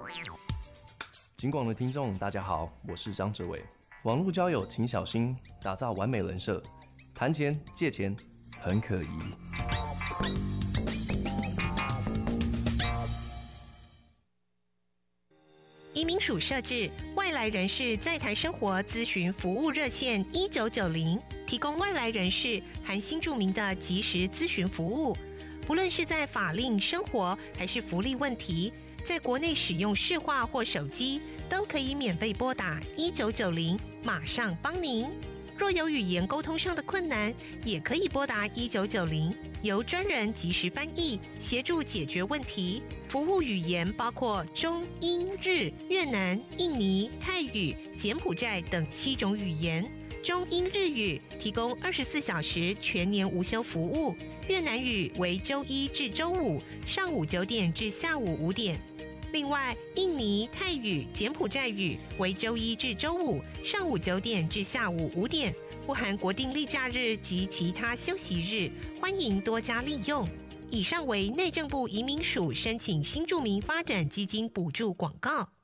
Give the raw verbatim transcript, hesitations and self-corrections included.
警广的听众大家好，我是张哲伟。网络交友请小心，打造完美人设，谈钱借钱很可疑。 移民署设置外来人士在台生活咨询服务热线一九九零，提供外来人士含新住民的即时咨询服务。不论是在法令、生活还是福利问题，在国内使用市话或手机，都可以免费拨打一九九零，马上帮您。若有语言沟通上的困难，也可以拨打一九九零，由专人即时翻译，协助解决问题。服务语言包括中、英、日、越南、印尼、泰语、柬埔寨等七种语言。中英日语提供二十四小时全年无休服务，越南语为周一至周五上午九点至下午五点。另外，印尼、泰语、柬埔寨语为周一至周五上午九点至下午五点，不含国定例假日及其他休息日，欢迎多加利用。以上为内政部移民署申请新住民发展基金补助广告。